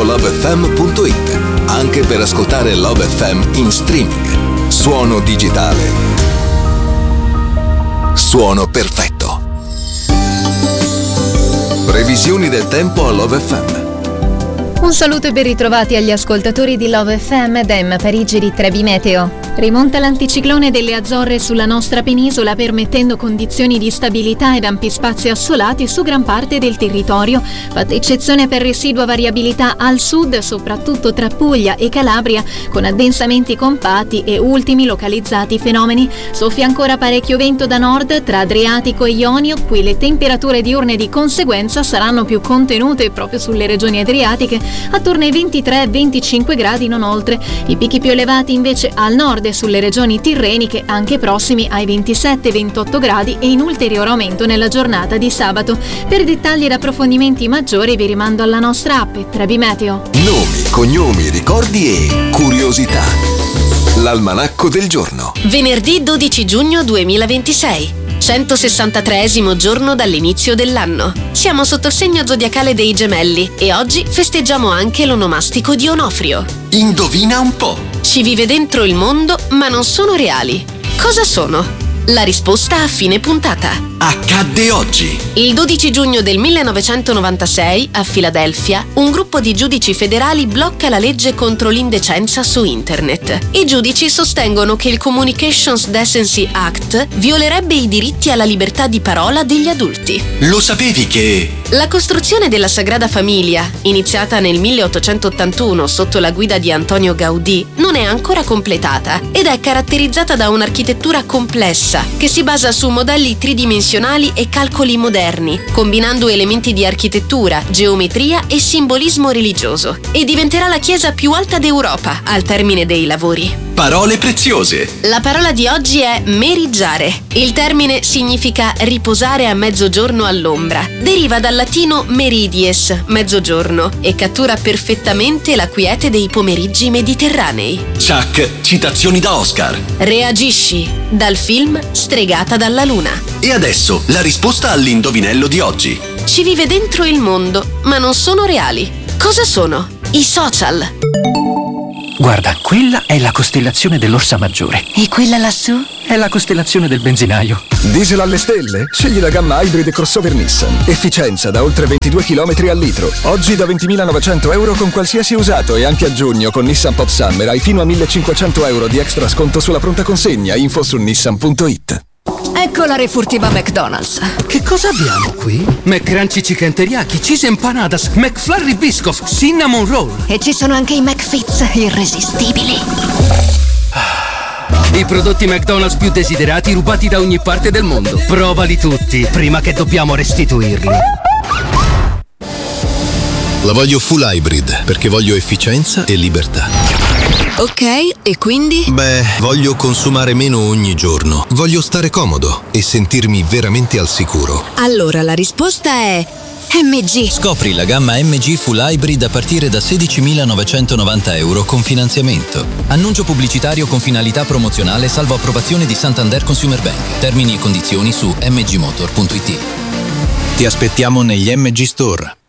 www.lovefm.it, anche per ascoltare Love FM in streaming. Suono digitale. Suono perfetto. Previsioni del tempo a Love FM. Un saluto e ben ritrovati agli ascoltatori di Love FM da Emma Parigi di Trebi Meteo. Rimonta l'anticiclone delle Azzorre sulla nostra penisola, permettendo condizioni di stabilità ed ampi spazi assolati su gran parte del territorio, fatta eccezione per residua variabilità al sud, soprattutto tra Puglia e Calabria, con addensamenti compatti e ultimi localizzati fenomeni. Soffia ancora parecchio vento da nord tra Adriatico e Ionio, qui le temperature diurne di conseguenza saranno più contenute proprio sulle regioni adriatiche, attorno ai 23-25 gradi non oltre. I picchi più elevati invece al nord e sulle regioni tirreniche, anche prossimi ai 27-28 gradi, e in ulteriore aumento nella giornata di sabato. Per dettagli ed approfondimenti maggiori vi rimando alla nostra app Trebi Meteo. Nomi, cognomi, ricordi e curiosità. L'almanacco del giorno. Venerdì 12 giugno 2026. 163esimo giorno dall'inizio dell'anno. Siamo sotto il segno zodiacale dei Gemelli e oggi festeggiamo anche l'onomastico di Onofrio. Indovina un po'. Ci vive dentro il mondo, ma non sono reali. Cosa sono? La risposta a fine puntata. Accadde oggi. Il 12 giugno del 1996, a Filadelfia, un gruppo di giudici federali blocca la legge contro l'indecenza su internet. I giudici sostengono che il Communications Decency Act violerebbe i diritti alla libertà di parola degli adulti. Lo sapevi che... La costruzione della Sagrada Famiglia, iniziata nel 1881 sotto la guida di Antonio Gaudì, non è ancora completata ed è caratterizzata da un'architettura complessa che si basa su modelli tridimensionali e calcoli moderni, combinando elementi di architettura, geometria e simbolismo religioso, e diventerà la chiesa più alta d'Europa al termine dei lavori. Parole preziose. La parola di oggi è meriggiare. Il termine significa riposare a mezzogiorno all'ombra. Deriva dal latino meridies, mezzogiorno, e cattura perfettamente la quiete dei pomeriggi mediterranei. Chuck, citazioni da Oscar. Reagisci, dal film Stregata dalla luna. E adesso la risposta all'indovinello di oggi. Ci vive dentro il mondo, ma non sono reali. Cosa sono? I social. Guarda, quella è la costellazione dell'Orsa Maggiore. E quella lassù? È la costellazione del benzinaio. Diesel alle stelle? Scegli la gamma Hybrid crossover Nissan. Efficienza da oltre 22 km al litro. Oggi da 20.900 euro con qualsiasi usato, e anche a giugno con Nissan Pop Summer hai fino a 1.500 euro di extra sconto sulla pronta consegna. Info su nissan.it. Ecco la refurtiva McDonald's. Che cosa abbiamo qui? McCrunchy Chicken Teriyaki, Cheese Empanadas, McFlurry Biscoff, Cinnamon Roll. E ci sono anche i McFits irresistibili. I prodotti McDonald's più desiderati rubati da ogni parte del mondo. Provali tutti, prima che dobbiamo restituirli. La voglio full hybrid, perché voglio efficienza e libertà. Ok, e quindi? Beh, voglio consumare meno ogni giorno. Voglio stare comodo e sentirmi veramente al sicuro. Allora la risposta è MG. Scopri la gamma MG Full Hybrid a partire da 16.990 euro con finanziamento. Annuncio pubblicitario con finalità promozionale salvo approvazione di Santander Consumer Bank. Termini e condizioni su mgmotor.it. Ti aspettiamo negli MG Store.